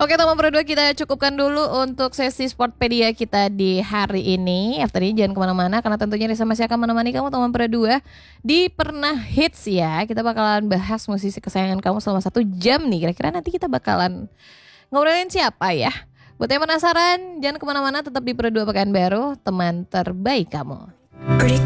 Oke, teman berdua, kita cukupkan dulu untuk sesi Sportpedia kita di hari ini. After ini jangan kemana-mana, karena tentunya Risa masih akan menemani kamu teman berdua di Pernah Hits ya. Kita bakalan bahas musisi kesayangan kamu selama 1 jam nih. Kira-kira nanti kita bakalan ngobrolin siapa ya? Buat yang penasaran, jangan kemana-mana, tetap di Perdua Pekanbaru, teman terbaik kamu.